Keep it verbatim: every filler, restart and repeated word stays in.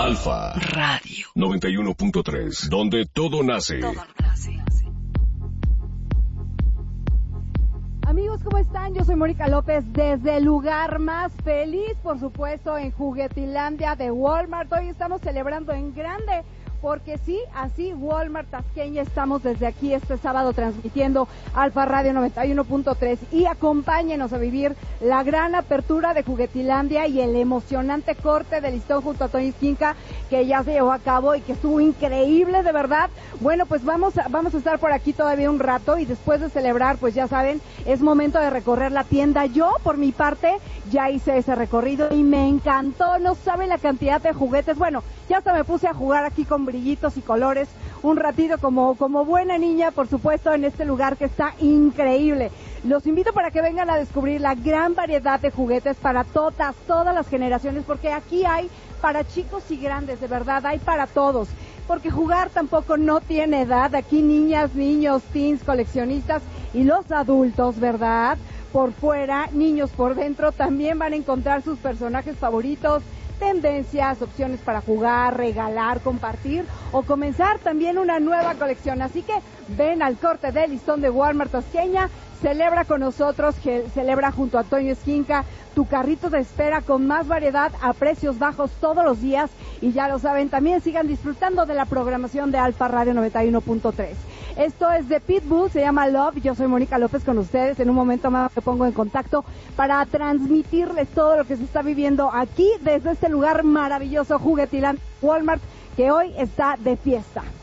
Alfa Radio noventa y uno punto tres, donde todo nace. Todo nace. Amigos, ¿cómo están? Yo soy Mónica López desde el lugar más feliz, por supuesto, en Juguetilandia de Walmart. Hoy estamos celebrando en grande, porque sí, así Walmart Tasqueña, estamos desde aquí este sábado transmitiendo Alfa Radio noventa y uno punto tres y acompáñenos a vivir la gran apertura de Juguetilandia y el emocionante corte de listón junto a Toño Esquinca, que ya se llevó a cabo y que estuvo increíble, de verdad. Bueno, pues vamos a, vamos a estar por aquí todavía un rato y después de celebrar, pues ya saben, es momento de recorrer la tienda. Yo, por mi parte, ya hice ese recorrido y me encantó, no saben la cantidad de juguetes. Bueno, ya hasta me puse a jugar aquí con brillitos y colores un ratito como, como buena niña, por supuesto, en este lugar que está increíble. Los invito para que vengan a descubrir la gran variedad de juguetes para todas, todas las generaciones, porque aquí hay para chicos y grandes, de verdad, hay para todos. Porque jugar tampoco no tiene edad, aquí niñas, niños, teens, coleccionistas y los adultos, ¿verdad? Por fuera, niños por dentro, también van a encontrar sus personajes favoritos, tendencias, opciones para jugar, regalar, compartir o comenzar también una nueva colección. Así que ven al corte de listón de Walmart Tasqueña, celebra con nosotros, que celebra junto a Toño Esquinca, tu carrito de espera con más variedad a precios bajos todos los días. Y ya lo saben, también sigan disfrutando de la programación de Alfa Radio noventa y uno punto tres. Esto es de Pitbull, se llama Love. Yo soy Mónica López con ustedes. En un momento más me pongo en contacto para transmitirles todo lo que se está viviendo aquí desde este lugar maravilloso, Juguetilandia Walmart, que hoy está de fiesta.